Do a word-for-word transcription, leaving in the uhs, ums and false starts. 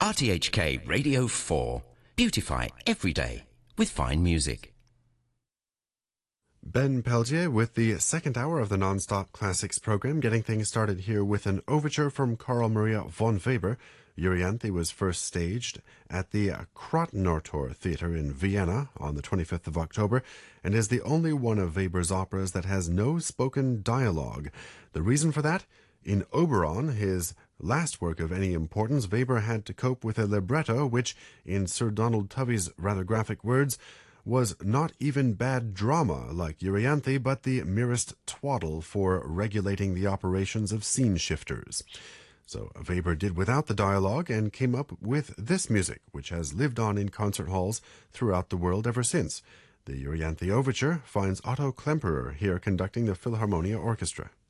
R T H K Radio four. Beautify every day with fine music. Ben Peltier with the second hour of the Non-Stop Classics program, getting things started here with an overture from Carl Maria von Weber. Euryanthe was first staged at the Krotnortor Theater in Vienna on the twenty-fifth of October and is the only one of Weber's operas that has no spoken dialogue. The reason for that? In Oberon, his last work of any importance, Weber had to cope with a libretto which, in Sir Donald Tovey's rather graphic words, was not even bad drama like Euryanthe, but the merest twaddle for regulating the operations of scene shifters. So Weber did without the dialogue and came up with this music, which has lived on in concert halls throughout the world ever since. The Euryanthe Overture finds Otto Klemperer here conducting the Philharmonia Orchestra.